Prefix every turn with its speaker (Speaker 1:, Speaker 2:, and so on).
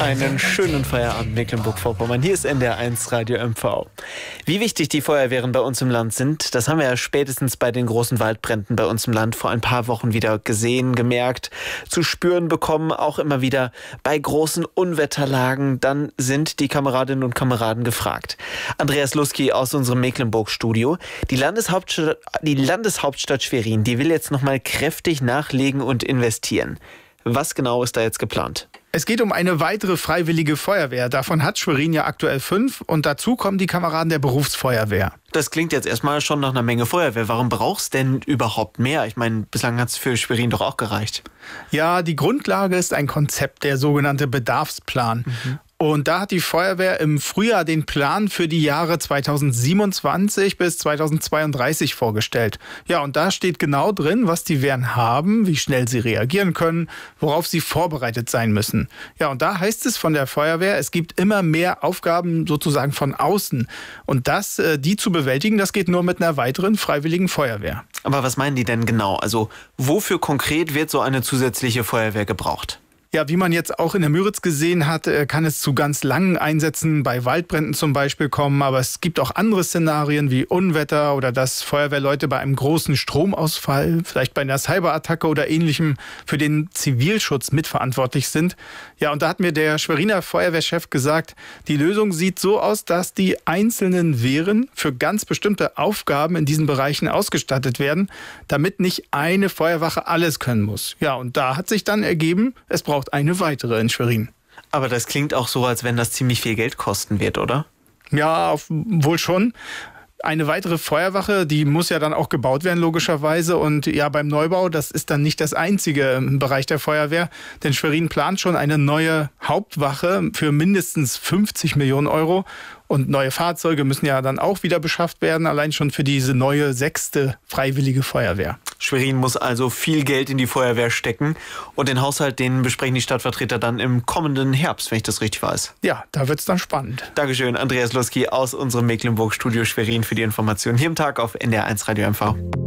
Speaker 1: Einen schönen Feierabend, Mecklenburg-Vorpommern. Hier ist NDR1 Radio MV. Wie wichtig die Feuerwehren bei uns im Land sind, das haben wir ja spätestens bei den großen Waldbränden bei uns im Land vor ein paar Wochen wieder gesehen, gemerkt, zu spüren bekommen, auch immer wieder bei großen Unwetterlagen. Dann sind die Kameradinnen und Kameraden gefragt. Andreas Luski aus unserem Mecklenburg-Studio. Die Landeshauptstadt Schwerin, die will jetzt nochmal kräftig nachlegen und investieren. Was genau ist da jetzt geplant?
Speaker 2: Es geht um eine weitere freiwillige Feuerwehr. Davon hat Schwerin ja aktuell 5 und dazu kommen die Kameraden der Berufsfeuerwehr.
Speaker 1: Das klingt jetzt erstmal schon nach einer Menge Feuerwehr. Warum brauchst du denn überhaupt mehr? Ich meine, bislang hat es für Schwerin doch auch gereicht.
Speaker 2: Ja, die Grundlage ist ein Konzept, der sogenannte Bedarfsplan. Und da hat die Feuerwehr im Frühjahr den Plan für die Jahre 2027 bis 2032 vorgestellt. Ja, und da steht genau drin, was die Wehren haben, wie schnell sie reagieren können, worauf sie vorbereitet sein müssen. Ja, und da heißt es von der Feuerwehr, es gibt immer mehr Aufgaben sozusagen von außen. Und die zu bewältigen, das geht nur mit einer weiteren freiwilligen Feuerwehr.
Speaker 1: Aber was meinen die denn genau? Also wofür konkret wird so eine zusätzliche Feuerwehr gebraucht?
Speaker 2: Ja, wie man jetzt auch in der Müritz gesehen hat, kann es zu ganz langen Einsätzen bei Waldbränden zum Beispiel kommen. Aber es gibt auch andere Szenarien wie Unwetter oder dass Feuerwehrleute bei einem großen Stromausfall, vielleicht bei einer Cyberattacke oder Ähnlichem für den Zivilschutz mitverantwortlich sind. Ja, und da hat mir der Schweriner Feuerwehrchef gesagt, die Lösung sieht so aus, dass die einzelnen Wehren für ganz bestimmte Aufgaben in diesen Bereichen ausgestattet werden, damit nicht eine Feuerwache alles können muss. Ja, und da hat sich dann ergeben, es braucht eine weitere in Schwerin.
Speaker 1: Aber das klingt auch so, als wenn das ziemlich viel Geld kosten wird, oder?
Speaker 2: Ja, wohl schon. Eine weitere Feuerwache, die muss ja dann auch gebaut werden, logischerweise. Und ja, beim Neubau, das ist dann nicht das einzige im Bereich der Feuerwehr. Denn Schwerin plant schon eine neue Hauptwache für mindestens 50 Millionen Euro. Und neue Fahrzeuge müssen ja dann auch wieder beschafft werden, allein schon für diese neue 6. freiwillige Feuerwehr.
Speaker 1: Schwerin muss also viel Geld in die Feuerwehr stecken. Und den Haushalt, den besprechen die Stadtvertreter dann im kommenden Herbst, wenn ich das richtig weiß.
Speaker 2: Ja, da wird's dann spannend.
Speaker 1: Dankeschön, Andreas Luski aus unserem Mecklenburg-Studio Schwerin für die Information hier im Tag auf NDR1 Radio MV.